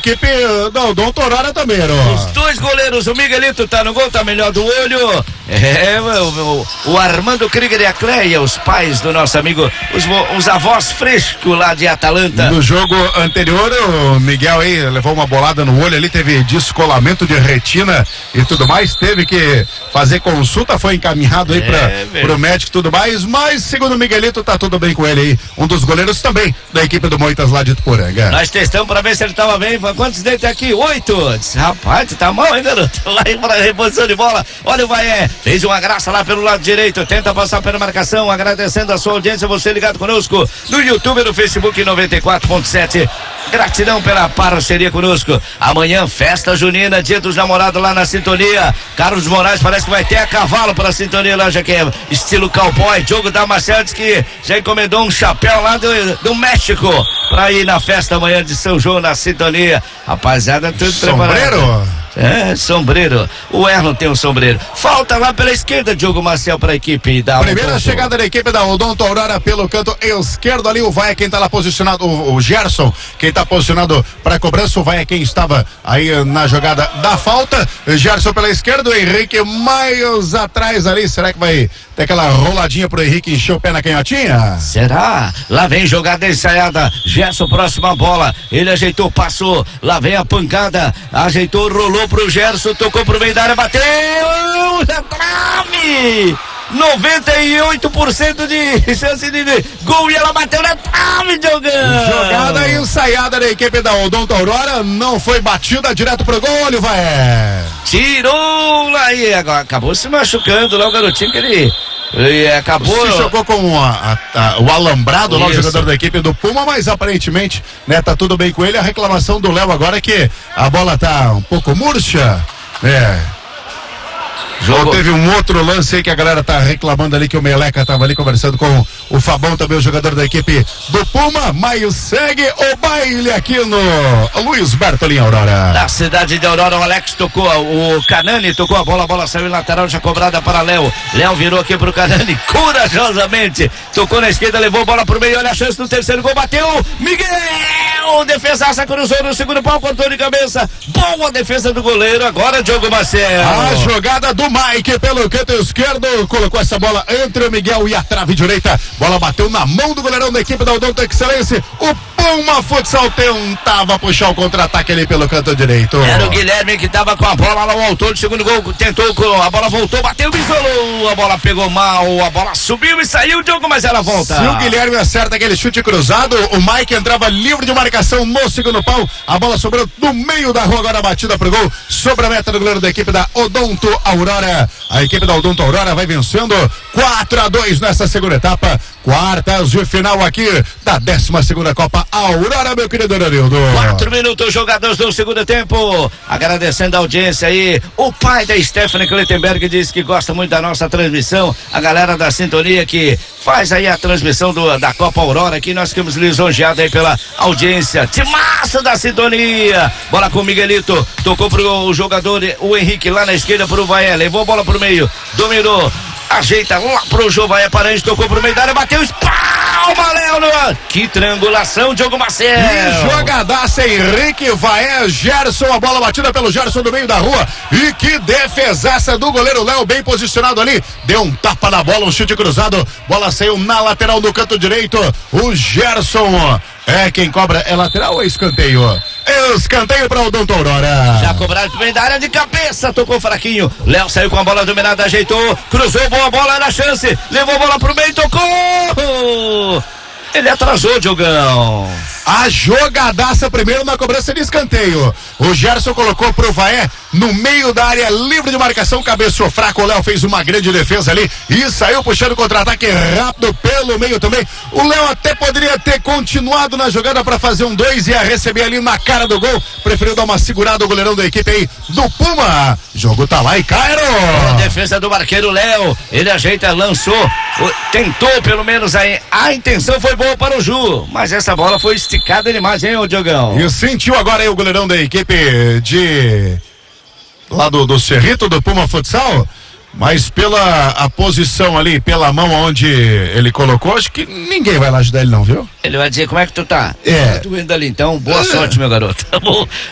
equipe da Odonto Aurora também, Aro. Os dois goleiros, o Miguelito tá no gol, tá melhor do olho. O Armando Krieger e a Cleia, os pais do nosso amigo, os avós frescos lá de Atalanta. No jogo anterior, o Miguel aí levou uma bolada no olho ali, teve descolamento de retina e tudo mais, teve que fazer consulta, foi encaminhado aí pro médico e tudo mais, mas segundo o Miguelito tá tudo bem com ele aí, um dos goleiros também da equipe do Moitas lá de Ituporanga. Nós testamos pra ver se ele tava bem. Quantos dentes aqui? 8. Rapaz, tu tá mal, hein, garoto? Lá pra reposição de bola. Olha o Vaé, fez uma graça lá pelo lado direito, tenta passar pela marcação, agradecendo a sua audiência, você ligado conosco no YouTube, no Facebook 94.7. Gratidão pela parceria conosco. Amanhã, festa junina, dia dos namorados lá na Sintonia. Carlos Moraes parece que vai ter a cavalo pra Sintonia lá, já que é estilo cowboy. Diogo Damasceno diz que já encomendou um chapéu lá do México pra ir na festa amanhã de São João na Sintonia. Rapaziada, tudo preparado. Sombreiro. O Erlon tem um sombreiro. Falta lá pela esquerda, Diogo Marcel, para a equipe da primeira Odonto. Chegada da equipe da Odonto Aurora pelo canto esquerdo ali, o Vai quem tá lá posicionado, o Gerson, quem tá posicionado para cobrança, o Vai é quem estava aí na jogada da falta. Gerson pela esquerda, o Henrique mais atrás ali, será que vai ter aquela roladinha pro Henrique encher o pé na canhotinha? Será? Lá vem jogada ensaiada, Gerson próxima bola, ele ajeitou, passou, lá vem a pancada, ajeitou, rolou pro Gerson, tocou pro meio da área, bateu na trave, 98% de chance de gol e ela bateu na trave, Diogão. Jogada ensaiada da equipe da Odonto Aurora, não foi batida, direto pro gol, olha o Vai. Tirou lá e agora acabou se machucando lá o garotinho que ele acabou. Se chocou com o alambrado lá, o jogador da equipe do Puma, mas aparentemente, né, tá tudo bem com ele. A reclamação do Léo agora é que a bola tá um pouco murcha, Teve um outro lance aí que a galera tá reclamando ali, que o Meleca tava ali conversando com o Fabão, também o jogador da equipe do Puma, mas segue o baile aqui no Luiz Bertolin Aurora. Na cidade de Aurora, o Alex tocou, o Canani tocou a bola saiu em lateral, já cobrada para Léo. Léo virou aqui pro Canani, corajosamente, tocou na esquerda, levou a bola pro meio, olha a chance do terceiro gol, bateu, Miguel, defesaça, cruzou no segundo pau, cortou de cabeça, boa defesa do goleiro, agora Diogo Marcelo. A jogada do Mike pelo canto esquerdo, colocou essa bola entre o Miguel e a trave direita, bola bateu na mão do goleirão da equipe da Odonto Excelência, o Puma Futsal tentava puxar o contra-ataque ali pelo canto direito. Era o Guilherme que tava com a bola lá, o autor do segundo gol, tentou, a bola voltou, bateu, isolou, a bola pegou mal, a bola subiu e saiu, o Diogo, mas ela volta. Se o Guilherme acerta aquele chute cruzado, o Mike entrava livre de marcação no segundo pau, a bola sobrou no meio da rua, agora batida pro gol, sobre a meta do goleiro da equipe da Odonto Aurora. A equipe da Odonto Aurora vai vencendo 4-2 nessa segunda etapa, quartas de final aqui da 12ª Copa Aurora, meu querido Danildo. 4 minutos jogados no segundo tempo, agradecendo a audiência aí, o pai da Stephanie Klettenberg diz que gosta muito da nossa transmissão, a galera da Sintonia que faz aí a transmissão da Copa Aurora aqui, nós ficamos lisonjeados aí pela audiência, timaço da Sintonia, bola com o Miguelito, tocou pro jogador, o Henrique lá na esquerda pro Vaé, levou a bola pro meio, dominou, ajeita lá pro Jovaé Paranhos, tocou pro meio da área, bateu, espalma, Léo, que triangulação, Diogo Marcelo. Que jogadaça, Henrique, Vaé, Gerson, a bola batida pelo Gerson do meio da rua, e que defesaça do goleiro Léo, bem posicionado ali, deu um tapa na bola, um chute cruzado, bola saiu na lateral do canto direito, o Gerson quem cobra, é lateral ou é escanteio? Escanteio para o Odonto Aurora. Já cobrado pro meio da área de cabeça, tocou fraquinho. Léo saiu com a bola dominada, ajeitou, cruzou, boa bola, era a chance, levou a bola pro meio, tocou. Ele atrasou, Diogão. A jogadaça primeiro na cobrança de escanteio. O Gerson colocou pro Vaé no meio da área, livre de marcação, cabeçou fraco. O Léo fez uma grande defesa ali e saiu puxando contra-ataque rápido pelo meio também. O Léo até poderia ter continuado na jogada para fazer um 2 e ia receber ali na cara do gol. Preferiu dar uma segurada o goleirão da equipe aí do Puma. Jogo tá lá e Cairo. A defesa do marqueiro Léo. Ele ajeita, lançou, tentou pelo menos aí. A intenção foi boa para o Ju, mas essa bola foi esticada demais, hein, ô Diogão? E sentiu agora aí o goleirão da equipe de lá do Cerrito, do Puma Futsal, mas pela a posição ali, pela mão onde ele colocou, acho que ninguém vai lá ajudar ele não, viu? Ele vai dizer, como é que tu tá? Tá doendo ali, então, boa sorte, meu garoto. Tá bom?